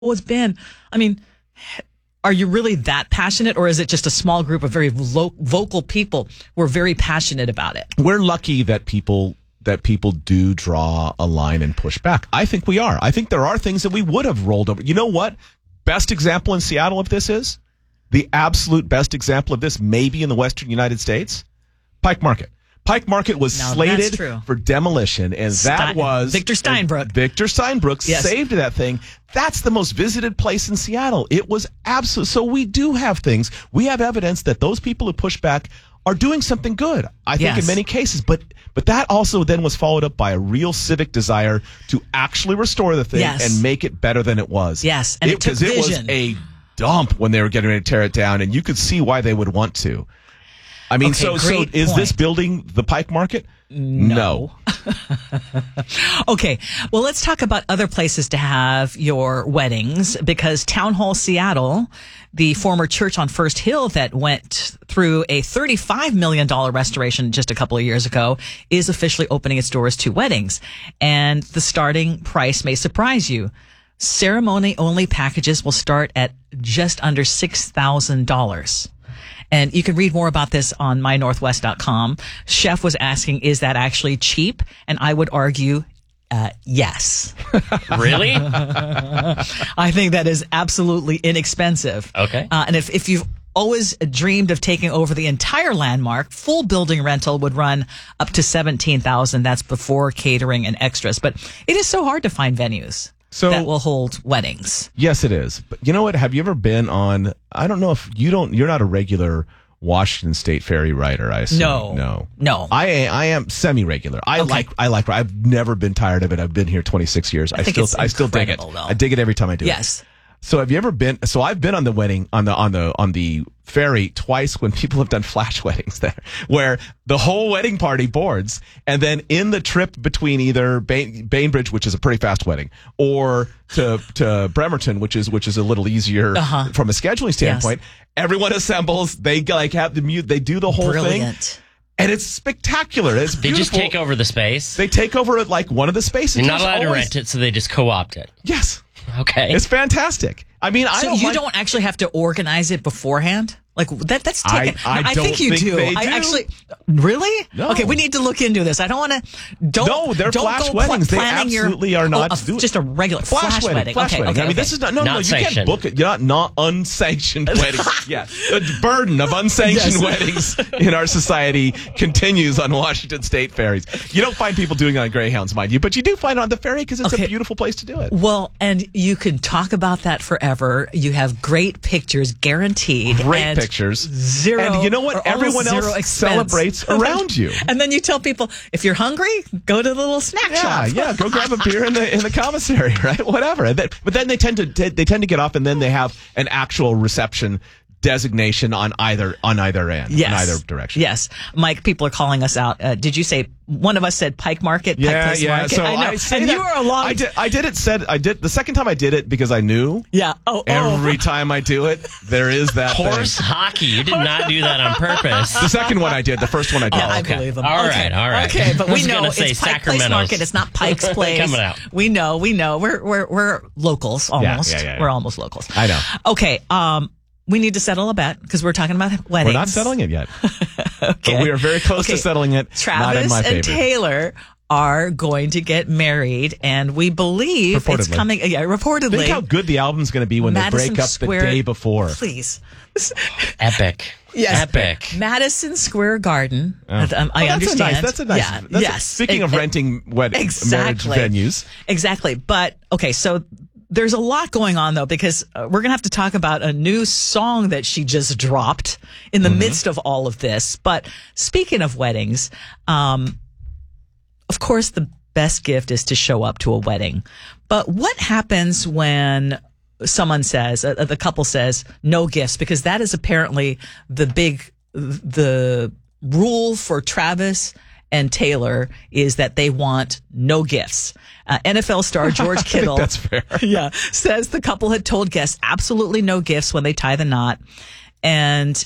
it's been. I mean, are you really that passionate, or is it just a small group of very vocal people who are very passionate about it? We're lucky that people do draw a line and push back. I think we are. I think there are things that we would have rolled over. You know what? Best example in Seattle of this is? The absolute best example of this, maybe in the Western United States? Pike Market. Pike Market was slated for demolition, and that was Victor Steinbrook. Victor Steinbrook saved that thing. That's the most visited place in Seattle. It was absolute. So we do have things. We have evidence that those people who push back are doing something good, I think, in many cases. But that also then was followed up by a real civic desire to actually restore the thing and make it better than it was. Yes, and it took vision. Because it was a dump when they were getting ready to tear it down, and you could see why they would want to. I mean, so is this building the Pike Market? No. Okay. Well, let's talk about other places to have your weddings, because Town Hall Seattle, the former church on First Hill that went through a $35 million restoration just a couple of years ago, is officially opening its doors to weddings. And the starting price may surprise you. Ceremony-only packages will start at just under $6,000. And you can read more about this on mynorthwest.com. Chef was asking, is that actually cheap? And I would argue, yes. Really? I think that is absolutely inexpensive. Okay. And if you've always dreamed of taking over the entire landmark, full building rental would run up to $17,000. That's before catering and extras. But it is so hard to find venues that will hold weddings. Yes, it is. But you know what? Have you ever been on, I don't know if you're not a regular Washington State Ferry rider, I assume. No. I am semi-regular. I like, I've never been tired of it. I've been here 26 years. I still dig it. Though. I dig it every time I do it. Yes. So have you ever been, so I've been on the wedding, on the ferry twice when people have done flash weddings there, where the whole wedding party boards, and then in the trip between either Bainbridge, which is a pretty fast wedding, or to Bremerton, which is a little easier from a scheduling standpoint, everyone assembles, they have the mute, they do the whole thing. And it's spectacular. It's beautiful. They just take over the space. They take over one of the spaces. You're not allowed to rent it, so they just co-opt it. Yes. Okay. It's fantastic. I mean, you don't actually have to organize it beforehand? Like that's taken. I think you do. I actually really? No. Okay, we need to look into this. I don't want to. No, they're flash weddings. They absolutely are not. Just a regular flash wedding. Okay. I mean, this is not. No, you can't book it. You're not unsanctioned weddings. Yes, the burden of unsanctioned weddings in our society continues on Washington State ferries. You don't find people doing it on Greyhounds, mind you, but you do find it on the ferry because it's a beautiful place to do it. Well, and you can talk about that forever. You have great pictures, guaranteed. Great pictures. Zero. And you know what? Everyone else celebrates around you. And then you tell people, if you're hungry, go to the little snack shop. Yeah, go grab a beer in the commissary, right? Whatever. But then they tend to get off, and then they have an actual reception designation on either end, in either direction. Yes. Mike, people are calling us out. Did you say, one of us said Pike Market? Yeah, Pike yeah. Market? So I know. And you were along. I did the second time I did it because I knew. Yeah. Every time I do it, there is that horse hockey. You did not do that on purpose. The second one I did. The first one I did. Yeah, I believe them. All right. Okay, but we know it's Pike Place Market. It's not Pike's Place. Coming out. We know. We're locals almost. Yeah. We're almost locals. I know. Okay. We need to settle a bet because we're talking about weddings. We're not settling it yet. Okay. But we are very close to settling it. Travis not in my and favor. Taylor are going to get married, and we believe it's coming. Yeah, reportedly. Think how good the album's going to be when Madison they break up Square, the day before. Please. Epic. Yes. Epic. Madison Square Garden. I That's understand. a nice. Yes. Speaking of renting marriage venues. Exactly. But okay, so there's a lot going on, though, because we're going to have to talk about a new song that she just dropped in the midst of all of this. But speaking of weddings, of course, the best gift is to show up to a wedding. But what happens when someone says, the couple says, no gifts? Because that is apparently the rule for Travis and Taylor is that they want no gifts. NFL star George Kittle, I think that's fair. Yeah, says the couple had told guests absolutely no gifts when they tie the knot. And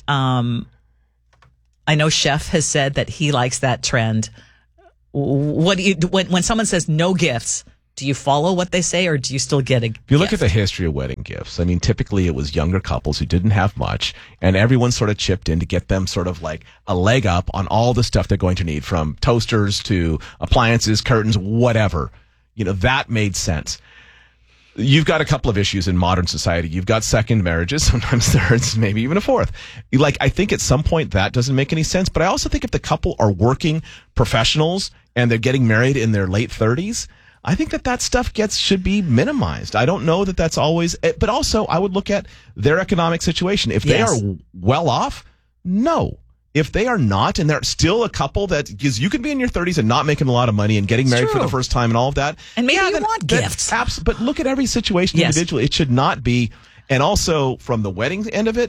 I know Chef has said that he likes that trend. What do you when someone says no gifts? Do you follow what they say, or do you still get a If you look at the history of wedding gifts, I mean, typically it was younger couples who didn't have much, and everyone sort of chipped in to get them sort of like a leg up on all the stuff they're going to need, from toasters to appliances, curtains, whatever. That made sense. You've got a couple of issues in modern society. You've got second marriages, sometimes thirds, maybe even a fourth. I think at some point that doesn't make any sense. But I also think if the couple are working professionals and they're getting married in their late 30s, I think that stuff should be minimized. I don't know that that's always, but also I would look at their economic situation. If they are well off, no. If they are not, and they're still a couple because you can be in your 30s and not making a lot of money and getting married for the first time and all of that. And maybe you want gifts. But look at every situation individually. It should not be. And also from the wedding end of it,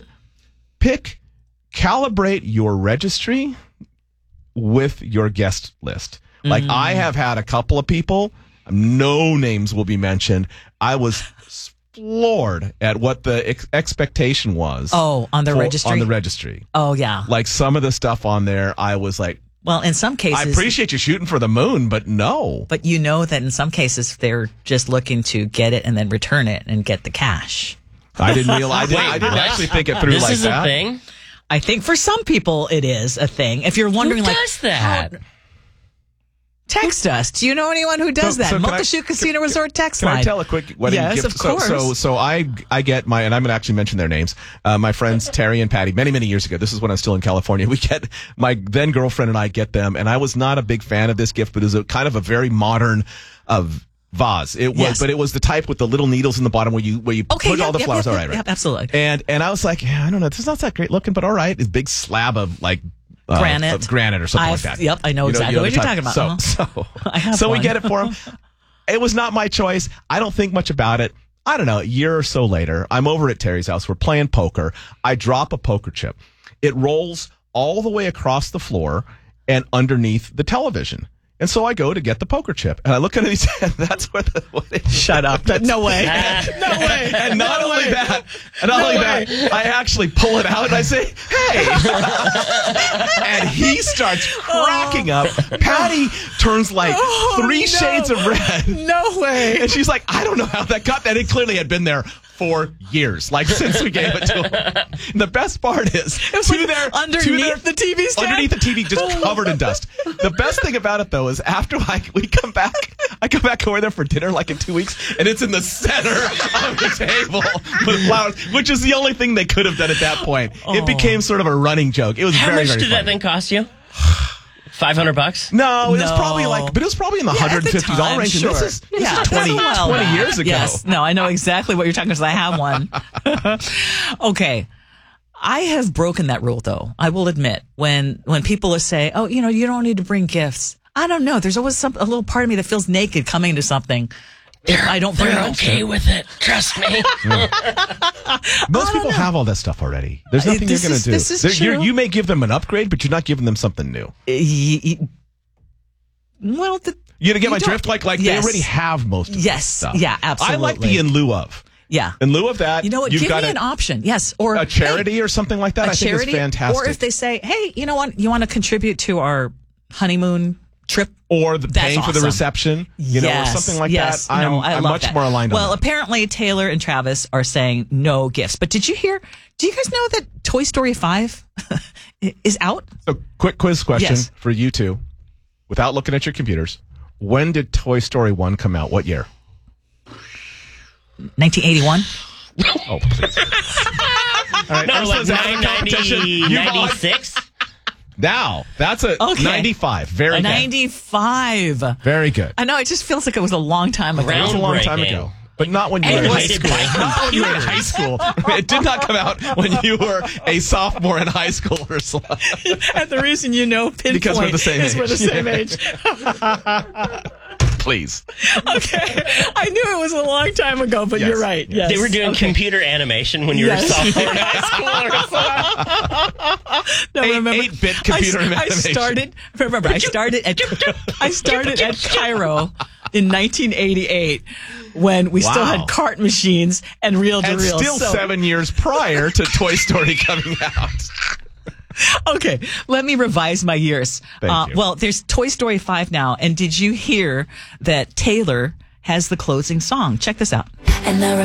calibrate your registry with your guest list. Like I have had a couple of people, no names will be mentioned. I was floored at what the expectation was. Oh, on the registry? On the registry. Oh, yeah. Like some of the stuff on there, I was like, well, in some cases, I appreciate you shooting for the moon, but no. But you know that in some cases they're just looking to get it and then return it and get the cash. I didn't realize. I didn't actually think it through this like is that. A thing? I think for some people it is a thing. If you're wondering, Who does that? Text us. Do you know anyone who does that? Multishoot Casino Resort text line. Can I tell a quick wedding gift? Yes, of course. So I get and I'm going to actually mention their names. My friends Terry and Patty, many, many years ago. This is when I was still in California. We get my then girlfriend and I get them, and I was not a big fan of this gift, but it was kind of a very modern vase. It was, but it was the type with the little needles in the bottom where you put all the flowers. All right, right, absolutely. And I was like, I don't know, this is not that great looking, but all right. This big slab of like. Granite or something like that. Yep, I know exactly what you're talking about. So we get it for him. It was not my choice. I don't think much about it. I don't know, a year or so later, I'm over at Terry's house. We're playing poker. I drop a poker chip. It rolls all the way across the floor and underneath the television. And so I go to get the poker chip, and I look at it and he said, that's what it is. Shut up. No way. No way. And not only that, I actually pull it out and I say, hey. And he starts cracking up. Patty turns like three shades of red. No way. And she's like, I don't know how that got that. It clearly had been there for years, like since we gave it to him. And the best part is, underneath the TV stand? Underneath the TV, just covered in dust. The best thing about it, though, is after we come back, I come back over there for dinner like in 2 weeks, and it's in the center of the table with flowers, which is the only thing they could have done at that point. It became sort of a running joke. It was How very, much very did funny. that thing cost you? $500? No, it was probably but it was probably in the $150 range. Sure. And this is 20 years ago. Yes. No, I know exactly what you're talking about because I have one. Okay. I have broken that rule, though. I will admit, when people say, oh, you don't need to bring gifts. I don't know. There's always a little part of me that feels naked coming to something. If I don't bring They're okay with it. Trust me. Most people have all that stuff already. There's nothing you're going to do. This is true. You may give them an upgrade, but you're not giving them something new. Well, you get my drift? Like they already have most of this stuff. Yeah, absolutely. I like the in lieu of. Yeah. In lieu of that, you know what? You've Give got me an option. Yes. Or a charity or something like that. I think it's fantastic. Or if they say, hey, you know what? You want to contribute to our honeymoon trip? Or paying for the reception, or something like that. I'm much more aligned on that. Well, apparently Taylor and Travis are saying no gifts. But do you guys know that Toy Story 5 is out? So, quick quiz question for you two, without looking at your computers. When did Toy Story 1 come out? What year? 1981. Oh, please. All right, No, like 96? Now, that's a 95. Very good. 95. Very good. I know, it just feels like it was a long time ago. It was a long time ago. But not when you were in high school. Not when you were in high school. It did not come out when you were a sophomore in high school, Ursula. And the reason pinpoint because we're the same age. We're the same age. Please. Okay. I knew it was a long time ago, but you're right. Yes. They were doing computer animation when you were a sophomore in high school. No, remember, 8-bit computer animation. I started at Cairo in 1988 when we still had cart machines and reel-to-reel. And still 7 years prior to Toy Story coming out. Okay, let me revise my years. Thank you. Well, there's Toy Story 5 now, and did you hear that Taylor has the closing song. Check this out. And I